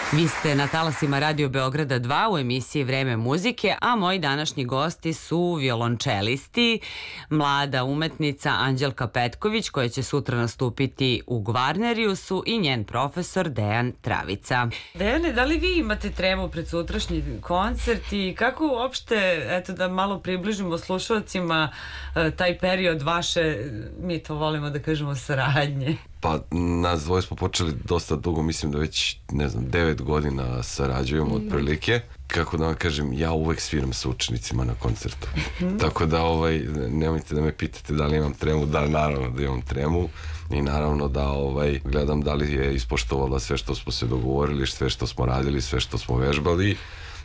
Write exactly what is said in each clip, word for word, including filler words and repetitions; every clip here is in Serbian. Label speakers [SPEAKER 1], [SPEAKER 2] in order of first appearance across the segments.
[SPEAKER 1] Vi ste na talasima Radio Beograda dva u emisiji Vreme muzike, a moji današnji gosti su violončelisti, mlada umetnica Anđelka Petković, koja će sutra nastupiti u Gvarneriusu, i njen profesor Dejan Travica. Dejane, da li vi imate tremu pred sutrašnji koncert i kako uopšte, eto da malo približimo slušalcima taj period vaše, mi to volimo da kažemo, saradnje?
[SPEAKER 2] Pa, nas dvoje smo počeli dosta dugo, mislim da već, ne znam, devet godina sarađujemo otprilike. Kako da vam kažem, ja uvek sviram sa učenicima na koncertu. Tako da, ovaj, nemojte da me pitate da li imam tremu, da, naravno da imam tremu. I naravno da ovaj, gledam da li je ispoštovala sve što smo se dogovorili, sve što smo radili, sve što smo vežbali.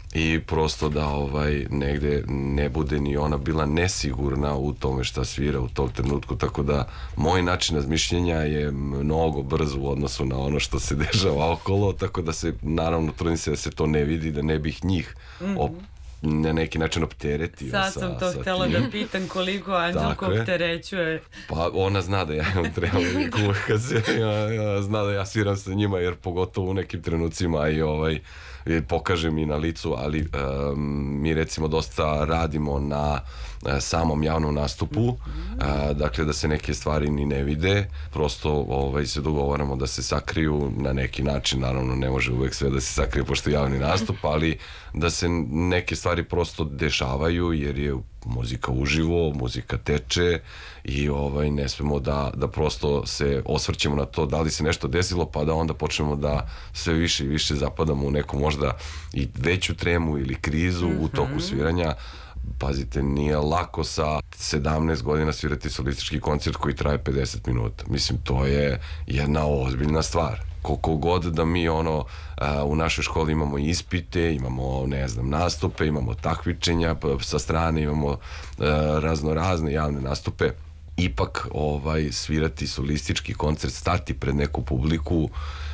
[SPEAKER 2] I prosto da ovaj negde ne bude ni ona bila nesigurna u tome šta svira u tom trenutku, tako da moj način razmišljenja je mnogo brzo u odnosu na ono što se dešava okolo, tako da se naravno trudim se da se to ne vidi, da ne bih njih op na neki način opteretio.
[SPEAKER 1] Sad sam to htjela da pitam koliko Anđelko opterećuje.
[SPEAKER 2] Pa ona zna da ja imam tremu kad se ja, zna da ja sviram sa njima, jer pogotovo u nekim trenucima i ovaj pokažem i na licu, ali um, mi recimo dosta radimo na uh, samom javnom nastupu, uh, dakle da se neke stvari ni ne vide, prosto ovaj, se dogovaramo da se sakriju na neki način, naravno ne može uvek sve da se sakrije pošto je javni nastup, ali da se neke stvari prosto dešavaju jer je muzika uživo, muzika teče i ovaj, ne smemo da, da prosto se osvrćemo na to da li se nešto desilo, pa da onda počnemo da sve više i više zapadamo u neku možda i veću tremu ili krizu mm-hmm. u toku sviranja. Pazite, nije lako sa sedamnaest godina svirati solistički koncert koji traje pedeset minuta. Mislim, to je jedna ozbiljna stvar. Koliko god da mi ono a, u našoj školi imamo ispite, imamo, ne znam, nastupe, imamo takmičenja sa strane, imamo a, razno razne javne nastupe, ipak ovaj svirati solistički koncert, stati pred neku publiku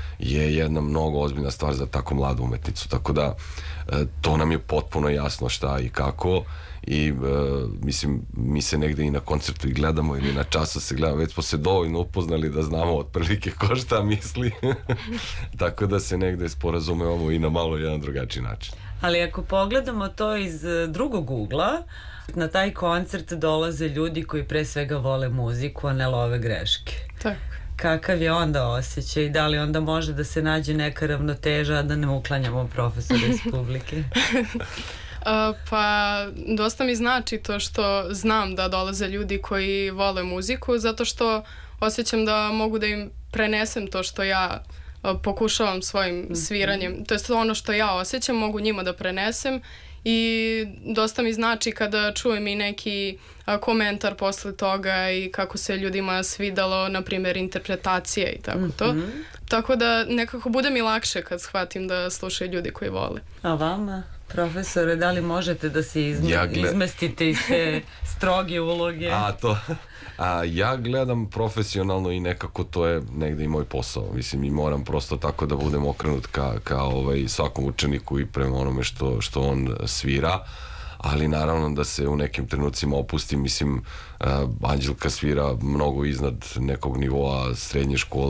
[SPEAKER 2] je jedna mnogo ozbiljna stvar za tako mladu umetnicu, tako da a, to nam je potpuno jasno šta i kako. I uh, mislim, mi se negde i na koncertu i gledamo ili na času se gledamo, već smo se dovoljno upoznali da znamo otprilike ko šta misli. Tako da se negde sporazumevamo i na malo jedan drugačiji način.
[SPEAKER 1] Ali ako pogledamo to iz drugog ugla, na taj koncert dolaze ljudi koji pre svega vole muziku, a ne love greške.
[SPEAKER 3] Tako.
[SPEAKER 1] Kakav je onda osjećaj? Da li onda može da se nađe neka ravnoteža, da ne uklanjamo profesora iz publike?
[SPEAKER 3] Uh, pa dosta mi znači to što znam da dolaze ljudi koji vole muziku, zato što osjećam da mogu da im prenesem to što ja uh, pokušavam svojim sviranjem, to jest ono što ja osjećam mogu njima da prenesem. I dosta mi znači kada čujem i neki a, komentar posle toga i kako se ljudima svidalo, na primjer, interpretacije i tako to. Mm-hmm. Tako da nekako bude mi lakše kad shvatim da slušaju ljudi koji vole.
[SPEAKER 1] A vama, profesore, da li možete da se izme ja gled... izmestite iz te stroge uloge?
[SPEAKER 2] A to... A ja gledam profesionalno i nekako to je negde i moj posao. Mislim, i moram prosto tako da budem okrenut ka, ka ovaj, svakom učeniku i prema onome što, što on svira. Ali naravno da se u nekim trenucima opustim. Mislim, uh, Anđelka svira mnogo iznad nekog nivoa srednje škole.